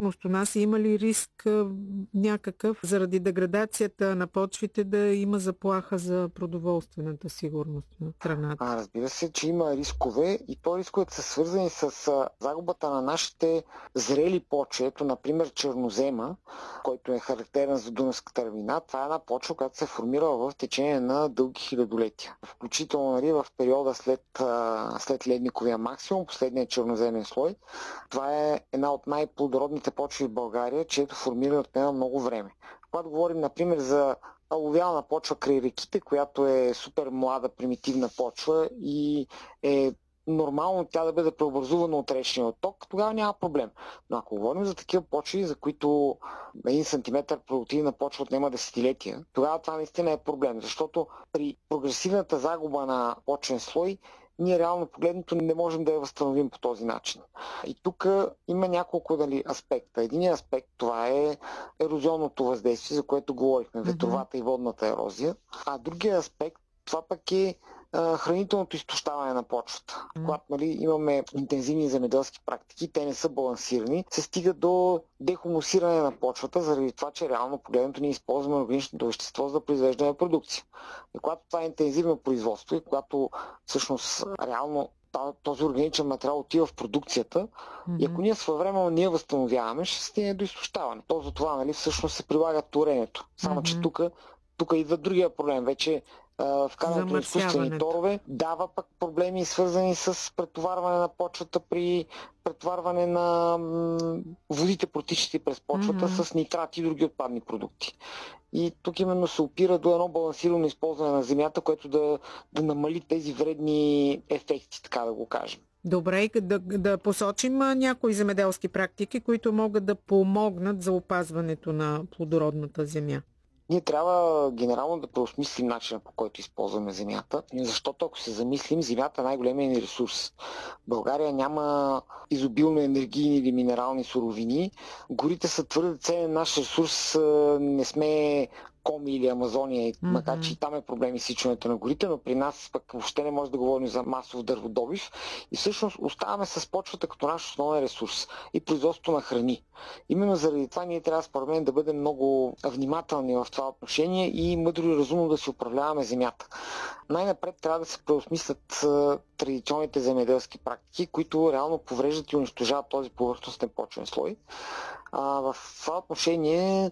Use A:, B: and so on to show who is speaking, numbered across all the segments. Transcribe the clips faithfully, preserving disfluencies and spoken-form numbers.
A: сигурност у нас? Има ли риск а, някакъв заради деградацията на почвите да има заплаха за продоволствената сигурност на страната?
B: А, разбира се, че има рискове и то рисковете са свързани с а, загубата на нашите зрели почви. Ето, например, чернозема, който е характерен за Дунавската равнина. Това е една почва, която се е формирала в течение на дълги хилядолетия. Включително, нали, в периода след, а, след ледниковия максимум, последния черноземен слой. Това е една от най-плодородните почви в България, чието формиране отнема много време. Когато говорим, например, за алувиална почва край реките, която е супер млада, примитивна почва и е нормално тя да бъде преобразувана от речния отток, тогава няма проблем. Но ако говорим за такива почви, за които един сантиметър продуктивна почва отнема десетилетия, тогава това наистина е проблем, защото при прогресивната загуба на почвен слой ние реално погледнато не можем да я възстановим по този начин. И тук има няколко, дали, аспекта. Единият аспект, това е ерозионното въздействие, за което говорихме, ветровата и водната ерозия. А другият аспект, това пък е а, хранителното изтощаване на почвата. Mm. Когато, нали, имаме интензивни земеделски практики, те не са балансирани, се стига до дехумусиране на почвата, заради това, че реално погледнато ние използваме органичното вещество за да произвеждаме продукция. И когато това е интензивно производство и когато всъщност реално този органичен материал отива в продукцията, mm-hmm. и ако ние своевременно ние възстановяваме, ще стигне до изтощаване. То за това, нали, всъщност се прилага торенето. Само mm-hmm. че тук тук идва другия проблем. Вече вкарането на изкуствени торове дава пък проблеми, свързани с претоварване на почвата при претоварване на м- водите, протичащи през почвата, mm-hmm. с нитрати и други отпадни продукти. И тук именно се опира до едно балансирано използване на земята, което да, да намали тези вредни ефекти, така да го кажем.
A: Добре, да, да посочим някои земеделски практики, които могат да помогнат за опазването на плодородната земя.
B: Ние трябва генерално да преосмислим начина, по който използваме земята, защото ако се замислим, земята е най-големият ни ресурс. България няма изобилно енергийни или минерални суровини. Горите са твърде ценен наш ресурс, не сме Коми или Амазония, mm-hmm. макар че и там е проблем изсичането на горите, но при нас пък въобще не може да говорим за масов дърводобив и всъщност оставаме с почвата като наш основен ресурс и производството на храни. Именно заради това ние трябва според мен да бъдем много внимателни в това отношение и мъдро и разумно да си управляваме земята. Най-напред трябва да се преосмислят традиционните земеделски практики, които реално повреждат и унищожават този повърхностен почвен слой. А, в това отношение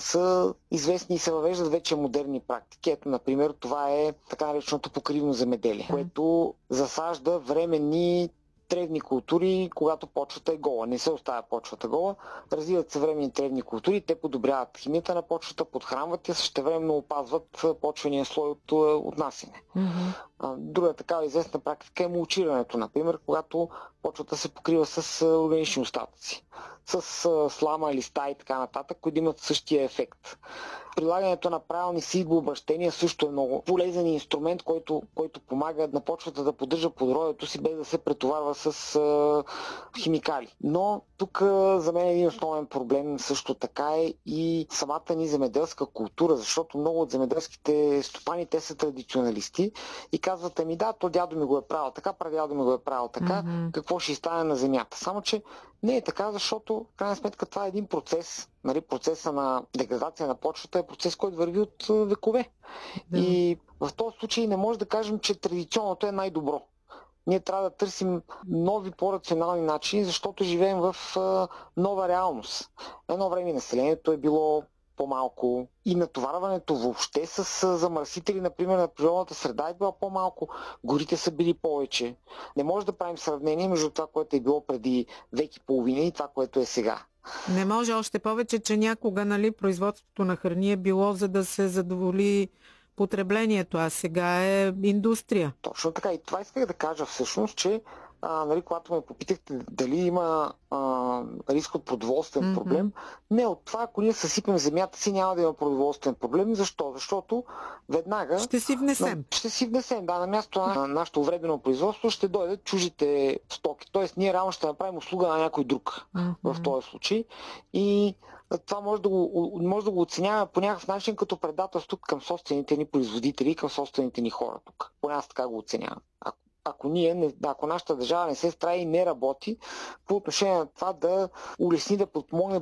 B: са известни и се въвеждат вече модерни практики. Ето, например, това е така нареченото покривно земеделие, mm. което засажда временни тревни култури, когато почвата е гола. Не се оставя почвата гола, развиват се временни тревни култури, те подобряват химията на почвата, подхранват я, същевременно опазват почвения слой от отнасяне. Mm-hmm. Друга такава известна практика е мулчирането, например, когато почвата се покрива с органични остатъци, с слама, листа и така нататък, които имат същия ефект. Прилагането на правилни сидбообращения също е много полезен инструмент, който, който помага на почвата да поддържа плодородието си, без да се претоварва с а, химикали. Но тук за мен един основен проблем също така е и самата ни земеделска култура, защото много от земеделските стопани, те са традиционалисти и казват, ами да, то дядо ми го е правил така, прадядо ми го е правил така, mm-hmm. какво ще стане на земята. Само че не е така, защото в крайна сметка това е един процес. Нали, процеса на деградация на почвата е процес, който върви от векове. Да. И в този случай не може да кажем, че традиционното е най-добро. Ние трябва да търсим нови, по-рационални начини, защото живеем в а, нова реалност. Едно време населението е било по-малко и натоварването въобще с замърсители, например, на природната среда е било по-малко. Горите са били повече. Не може да правим сравнение между това, което е било преди век и половина и това, което е сега.
A: Не може, още повече, че някога, нали, производството на храни е било за да се задоволи потреблението, а сега е индустрия.
B: Точно така. И това исках да кажа всъщност, че а, нали, когато ме попитахте дали има а, риск от продоволствен mm-hmm. проблем, не, от това, ако ние съсипем земята си, няма да има продоволствен проблем. Защо? Защото веднага
A: ще си внесем.
B: На, ще си внесем, да, на място на нашето увредено производство ще дойдат чужите стоки. Тоест, ние реално ще направим услуга на някой друг mm-hmm. в този случай. И това може да го, може да го оценяваме по някакъв начин като предателство към собствените ни производители, към собствените ни хора тук. Поне аз така го оценявам. Ако, ако ние, ако нашата държава не се справи и не работи по отношение на това да улесни, да подпомогне